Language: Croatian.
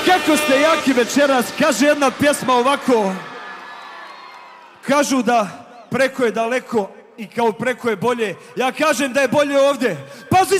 kako ste jaki večeras, kaže jedna pjesma ovako. Kažu da preko je daleko i kao preko je bolje. Ja kažem da je bolje ovdje. Pazi